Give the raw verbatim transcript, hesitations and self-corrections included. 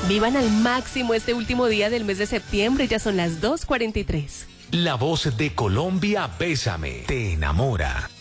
Vivan al máximo este último día del mes de septiembre, ya son las dos cuarenta y tres. La voz de Colombia, Bésame, te enamora.